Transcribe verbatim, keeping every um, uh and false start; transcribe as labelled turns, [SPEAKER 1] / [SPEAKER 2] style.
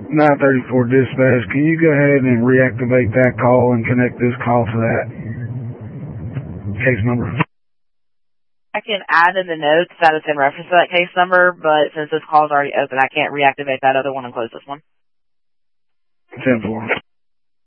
[SPEAKER 1] nine thirty-four dispatch, can you go ahead and reactivate that call and connect this call to that case number?
[SPEAKER 2] I can add in the notes that it's in reference to that case number, but since this call is already open, I can't reactivate that other one and close this one.
[SPEAKER 1] ten four.